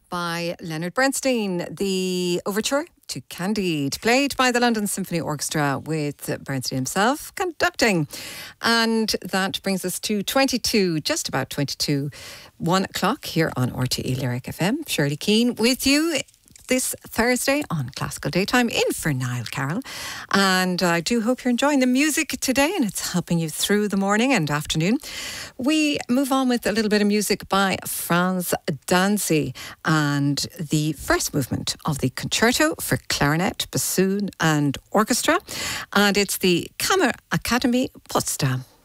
by Leonard Bernstein, the overture to Candide, played by the London Symphony Orchestra with Bernstein himself conducting. And that brings us to 22, just about 22, 1 o'clock here on RTE Lyric FM. Shirley Keane with you this Thursday on Classical Daytime in for Niall Carroll. And I do hope you're enjoying the music today and it's helping you through the morning and afternoon. We move on with a little bit of music by Franz Danzy and the first movement of the Concerto for Clarinet, Bassoon and Orchestra. And it's the Kammerakademie Potsdam.